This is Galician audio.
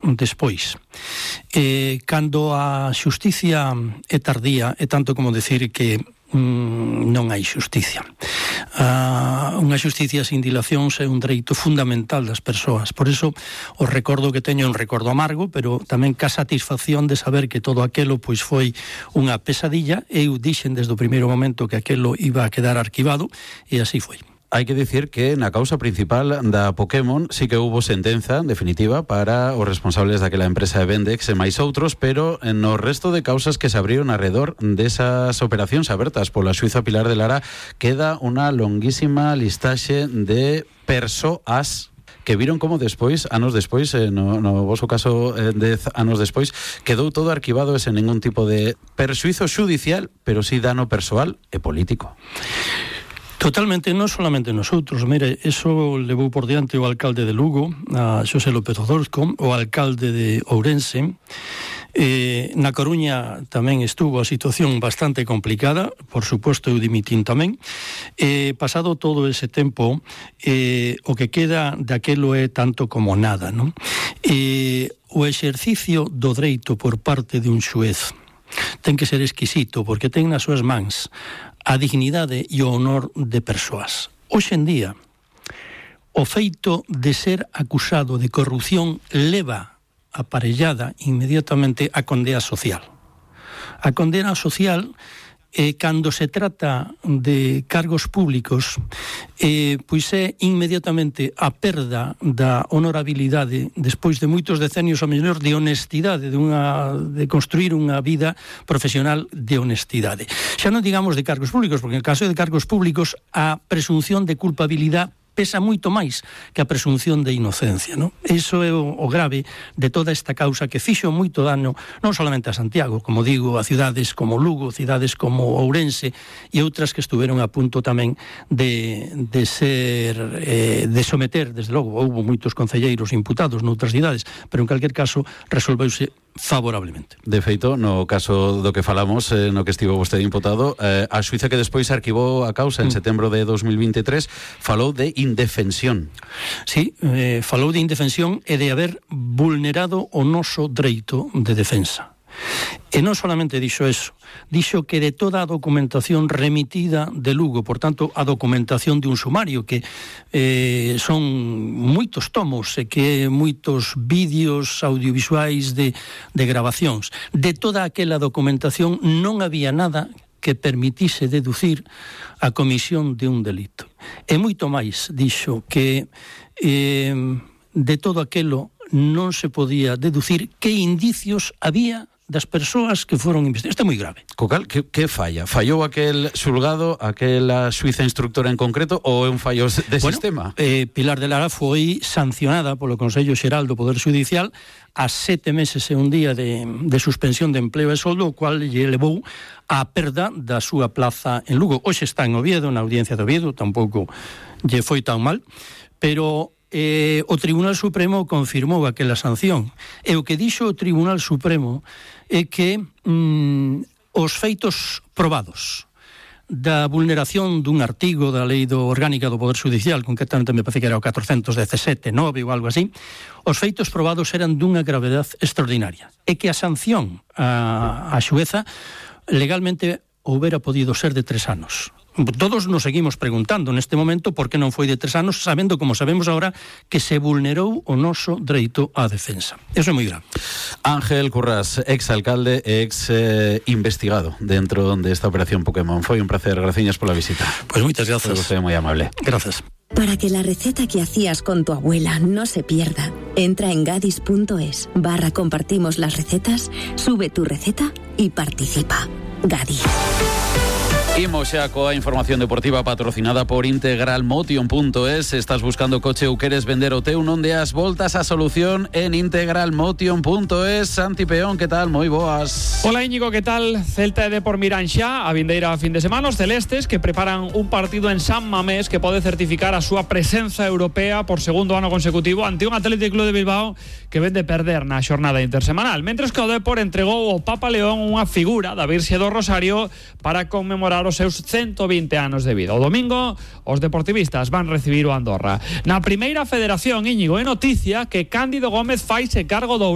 despois. Cando a xusticia é tardía, é tanto como decir que non hai xusticia. Unha xusticia sin dilacións é un dereito fundamental das persoas. Por iso os recordo que teño un recordo amargo, pero tamén ca satisfacción de saber que todo aquelo pois foi unha pesadilla. Eu dixen desde o primeiro momento que aquelo iba a quedar arquivado e así foi. Hai que dicir que na causa principal da Pokémon sí que hubo sentenza definitiva para os responsables daquela empresa de Vendex e máis outros, pero no resto de causas que se abriron alrededor desas operacións abertas pola xuíza Pilar de Lara queda unha longuísima listaxe de persoas que viron como despois, anos despois, no voso caso 10 anos despois, quedou todo arquivado e sen ningún tipo de perxuízo xudicial, pero sí dano persoal e político. Totalmente, non solamente nosotros. Mire, eso levou por diante o alcalde de Lugo, a Xosé López Orzorco, o alcalde de Ourense. Na Coruña tamén estuvo a situación bastante complicada, por suposto eu dimitín tamén. Pasado todo ese tempo, o que queda daquelo é tanto como nada, non? O exercicio do dereito por parte de un xuez ten que ser exquisito, porque ten nas súas mans a dignidade e o honor de persoas. Hoxe en día, o feito de ser acusado de corrupción leva aparellada inmediatamente a condena social. A condena social, cando se trata de cargos públicos, pois é inmediatamente a perda da honorabilidade despois de moitos decenios ao mellor de honestidade, de construir unha vida profesional de honestidade. Xa non digamos de cargos públicos, porque en caso de cargos públicos a presunción de culpabilidade pesa moito máis que a presunción de inocencia, non? Iso é o grave de toda esta causa que fixo moito dano non solamente a Santiago, como digo, a cidades como Lugo, cidades como Ourense e outras que estuveron a punto tamén de someter, desde logo, houve moitos concelleiros imputados noutras cidades, pero en calquer caso resolveuse favorablemente. De feito, no caso do que falamos, no que estivo vostede imputado, a xuíza que despois arquivou a causa en setembro de 2023 falou de indefensión. Sí, falou de indefensión e de haber vulnerado o noso dereito de defensa. E non solamente dixo eso, dixo que de toda a documentación remitida de Lugo, por tanto, a documentación de un sumario que son moitos tomos e que moitos vídeos audiovisuais de grabacións, de toda aquela documentación non había nada que permitise deducir a comisión de un delito. E moito máis, dixo que de todo aquelo non se podía deducir que indicios había das persoas que foron investigadas. Isto é moi grave. Cocal, que falla? Fallou aquel xulgado, aquela xuíza instructora en concreto, ou é un fallo de sistema? Pilar de Lara foi sancionada polo Consello Xeral do Poder Xudicial a 7 meses e un día de suspensión de empleo e soldo, o cual lle levou a perda da súa plaza en Lugo. Hoxe está en Oviedo, na audiencia de Oviedo, tampouco lle foi tan mal, pero o Tribunal Supremo confirmou aquela sanción. E o que dixo o Tribunal Supremo é que os feitos probados da vulneración dun artigo da Lei Orgánica do Poder Xudicial, concretamente me parece que era o 417, 9 ou algo así, os feitos probados eran dunha gravedade extraordinaria e que a sanción a xueza legalmente houbera podido ser de 3 anos. Todos nos seguimos preguntando neste momento por que non foi de 3 anos, sabendo, como sabemos agora, que se vulnerou o noso dereito á defensa. Eso é moi grave. Ángel Currás, ex-alcalde e ex-investigado dentro de esta operación Pokémon. Foi un placer, graciñas pola visita. Pues moitas grazas. Foi moi amable. Gracias. Para que la receta que hacías con tu abuela no se pierda, entra en gadis.es/compartimos las recetas, sube tu receta y participa. Gadis. Imos xa coa información deportiva patrocinada por integralmotion.es. Estás buscando coche ou queres vender o teu, non deas voltas a solución en integralmotion.es. Santi Peón, que tal? Moi boas. Hola Íñigo, que tal? Celta e Depor miran xa a vindeira fin de semana. Os celestes que preparan un partido en San Mamés que pode certificar a súa presenza europea por segundo ano consecutivo ante un Atlético Club de Bilbao que vende perder na xornada intersemanal. Mentres que o Depor entregou ao Papa León unha figura da Virxe do Rosario para conmemorar os seus 120 anos de vida. O domingo, os deportivistas van recibir o Andorra. Na primeira federación, Íñigo, é noticia que Cándido Gómez faise cargo do